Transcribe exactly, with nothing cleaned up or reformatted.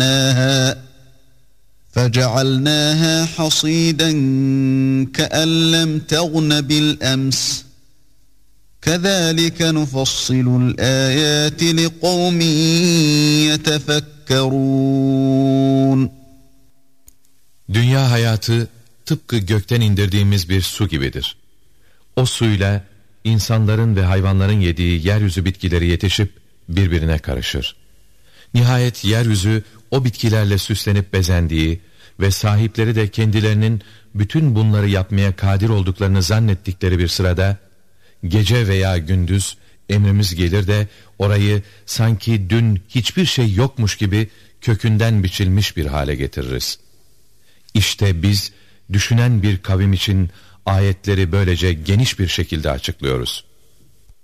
فَجَعَلْنَاهَا حَصِيدًا كَأَنْ لَمْ تَغْنَ بِالْأَمْسِ كَذَٰلِكَ نُفَصِّلُ الْآيَاتِ لِقَوْمٍ يَتَفَكَّرُونَ. Dünya hayatı tıpkı gökten indirdiğimiz bir su gibidir. O suyla insanların ve hayvanların yediği yeryüzü bitkileri yetişip birbirine karışır. Nihayet yeryüzü o bitkilerle süslenip bezendiği ve sahipleri de kendilerinin bütün bunları yapmaya kadir olduklarını zannettikleri bir sırada, gece veya gündüz emrimiz gelir de orayı sanki dün hiçbir şey yokmuş gibi kökünden biçilmiş bir hale getiririz. İşte biz düşünen bir kavim için ayetleri böylece geniş bir şekilde açıklıyoruz.